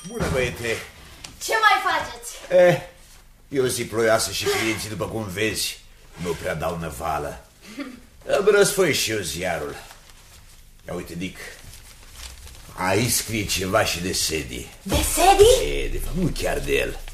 Bună, băiete! Ce mai faceți? E o zi ploioasă și clienții, după cum vezi, nu prea dau năvală. Îmi răsfoi și eu ziarul. Ia uite, Dick, aici scrie ceva și de Sadie. De Sadie? De fapt, nu chiar de el.